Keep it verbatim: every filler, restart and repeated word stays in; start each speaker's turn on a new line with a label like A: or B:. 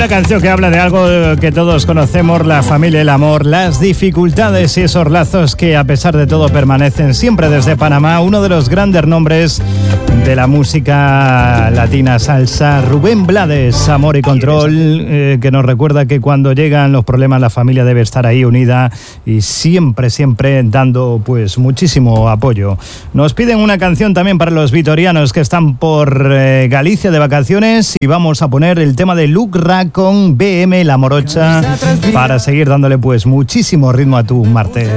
A: canción que habla de algo que todos conocemos, la familia, el amor, las dificultades y esos lazos que a pesar de todo permanecen. Siempre desde Panamá, uno de los grandes nombres de la música latina, salsa, Rubén Blades, Amor y Control, eh, que nos recuerda que cuando llegan los problemas la familia debe estar ahí unida y siempre, siempre dando pues muchísimo apoyo. Nos piden una canción también para los vitorianos que están por eh, Galicia de vacaciones y vamos a poner el tema de Lucra con B M La Morocha para seguir dándole pues muchísimo ritmo a tu martes.